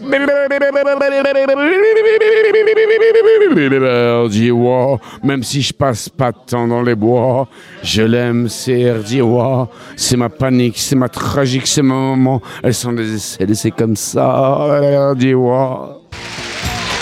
Erdiwa, même si je passe pas de temps dans les bois, je l'aime, c'est Erdiwa. C'est ma panique, c'est ma tragique, c'est ma maman. Elles sont décédées, c'est comme ça, Erdiwa.